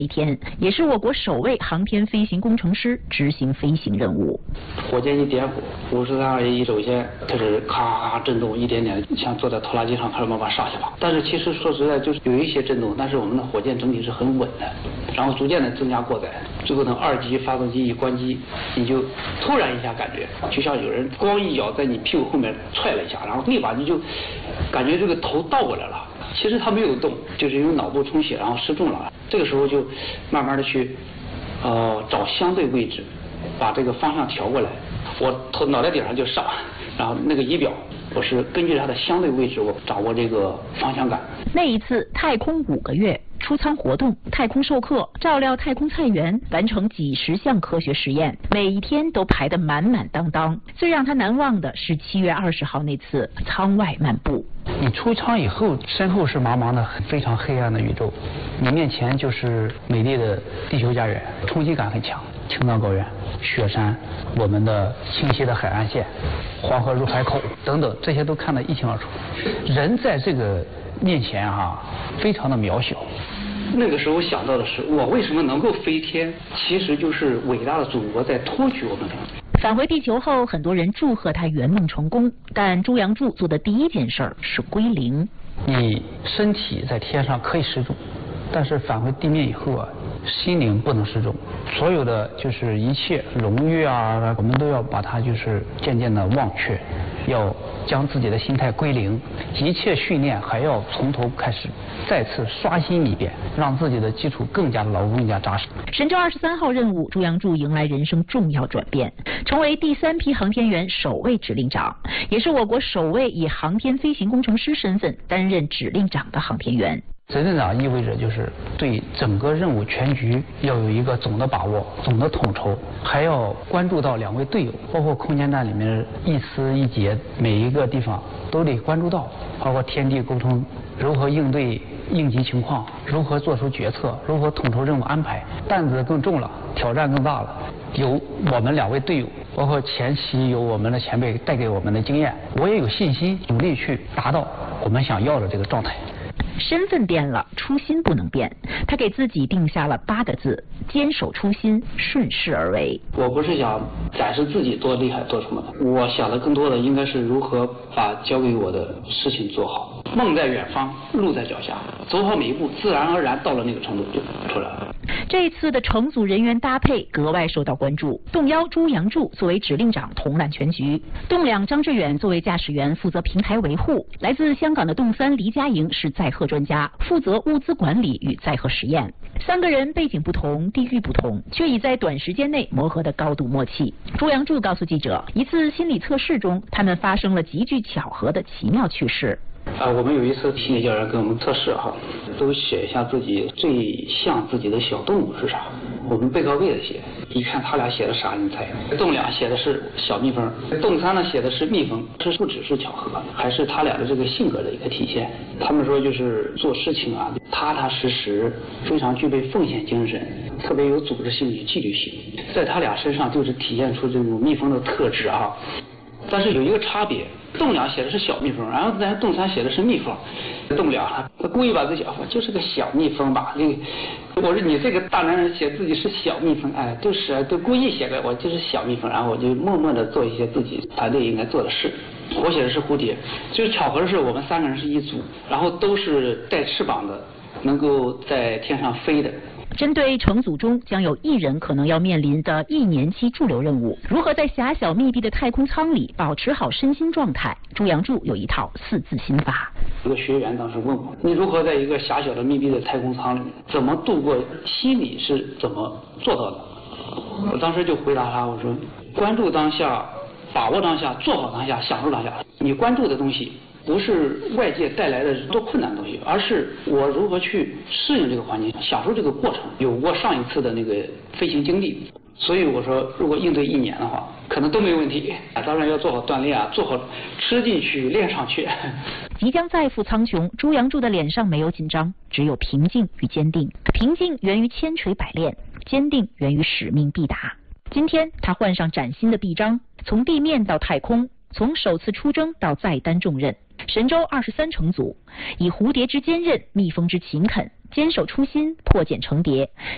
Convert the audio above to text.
一天，也是我国首位航天飞行工程师执行飞行任务。 火箭一点火，5321首先开始咔咔震动，一点点像坐在拖拉机上开始慢慢上去了。但是其实说实在就是有一些震动，但是我们的火箭整体是很稳的，然后逐渐的增加过载，最后等2级发动机一关机，你就突然一下感觉就像有人光一脚在你屁股后面踹了一下，然后立马你就感觉这个头倒过来了。其实它没有动，就是因为脑部充血然后失重了。这个时候就慢慢的去找相对位置，把这个方向调过来，我脑袋顶上就上，然后那个仪表我是根据它的相对位置我掌握这个方向感。 那一次太空5个月，出舱活动、太空授课、照料太空菜园，完成几十项科学实验，每一天都排得满满当当。最让他难忘的是7月20号那次舱外漫步。 你出舱以后，身后是茫茫的非常黑暗的宇宙，你面前就是美丽的地球家园，冲击感很强。青藏高原、雪山，我们的清晰的海岸线、黄河入海口等等，这些都看得一清二楚。人在这个面前非常的渺小。 那个时候想到的是，我为什么能够飞天？其实就是伟大的祖国在托举我们。 返回地球后，很多人祝贺他圆梦成功，但朱杨柱做的第一件事是归零。 你身体在天上可以失重，但是返回地面以后心灵不能失重。所有的就是一切荣誉我们都要把它就是渐渐的忘却，要将自己的心态归零，一切训练还要从头开始，再次刷新一遍，让自己的基础更加牢固、更加扎实。 神舟23号任务，朱杨柱迎来人生重要转变，成为第3批航天员首位指令长，也是我国首位以航天飞行工程师身份担任指令长的航天员。 指令长意味着就是对整个任务全局要有一个总的把握、总的统筹，还要关注到2位队友，包括空间站里面一丝一节，每一个地方都得关注到，包括天地沟通，如何应对应急情况，如何做出决策，如何统筹任务安排，担子更重了，挑战更大了。有我们2位队友，包括前期有我们的前辈带给我们的经验，我也有信心努力去达到我们想要的这个状态。 身份变了，初心不能变。他给自己定下了8个字：坚守初心，顺势而为。 我不是想展示自己多厉害做什么的，我想的更多的应该是如何把交给我的事情做好。梦在远方，路在脚下，走好每一步，自然而然到了那个程度就出来了。 这次的乘组人员搭配格外受到关注，动幺朱杨柱作为指令长统揽全局，动2张志远作为驾驶员负责平台维护，来自香港的动3黎佳莹是载荷专家，负责物资管理与载荷实验。3个人背景不同，地域不同，却已在短时间内磨合得高度默契。朱杨柱告诉记者，一次心理测试中，他们发生了极具巧合的奇妙趣事。 我们有一次心理教练给我们测试都写一下自己最像自己的小动物是啥。我们背靠背的写，一看他俩写的啥，你猜？动2写的是小蜜蜂，动3呢写的是蜜蜂，这不只是巧合，还是他俩的这个性格的一个体现。他们说就是做事情踏踏实实，非常具备奉献精神，特别有组织性与纪律性，在他俩身上就是体现出这种蜜蜂的特质但是有一个差别，动2写的是小蜜蜂，然后咱动3写的是蜜蜂。动2他故意把自己我就是个小蜜蜂吧，我说你这个大男人写自己是小蜜蜂，就是都故意写个我就是小蜜蜂，然后我就默默的做一些自己团队应该做的事。我写的是蝴蝶，就是巧合的是我们3个人是一组，然后都是带翅膀的，能够在天上飞的。 针对乘组中将有1人可能要面临的1年期驻留任务，如何在狭小密闭的太空舱里保持好身心状态，朱杨柱有一套4字心法。 一个学员当时问我，你如何在一个狭小的密闭的太空舱里面怎么度过，心里是怎么做到的？我当时就回答他，我说关注当下，把握当下，做好当下，享受当下。你关注的东西不是外界带来的多困难的东西，而是我如何去适应这个环境，享受这个过程。有过上一次的那个飞行经历，所以我说如果应对1年的话，可能都没问题。当然要做好锻炼做好吃进去练上去。 即将再赴苍穹，朱杨柱的脸上没有紧张，只有平静与坚定。平静源于千锤百炼，坚定源于使命必达。今天他换上崭新的臂章，从地面到太空，从首次出征到再担重任。神舟23乘组以蝴蝶之坚韧、蜜蜂之勤恳，坚守初心，破茧成蝶，